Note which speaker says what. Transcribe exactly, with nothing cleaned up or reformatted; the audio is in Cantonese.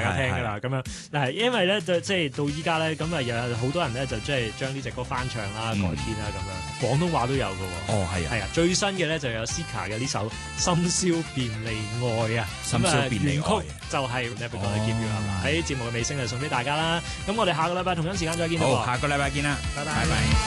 Speaker 1: 家聽㗎啦。咁樣嗱，因為咧即係到依家咧，咁啊有好多人咧就即係將呢隻歌翻唱啦、改編啦咁樣，廣東話都有㗎喎。
Speaker 2: 哦，係啊，
Speaker 1: 係啊，最新嘅咧就有 Sika 嘅呢首《深宵便利愛》啊，
Speaker 2: 深宵便利愛
Speaker 1: 原曲就係 Never Gonna Give You Up 啦。喺節目嘅尾聲就送俾大家啦。咁我哋下個禮拜同樣時間再見啦。
Speaker 2: 好，下個禮拜見啦，
Speaker 1: 拜拜。
Speaker 2: 拜拜。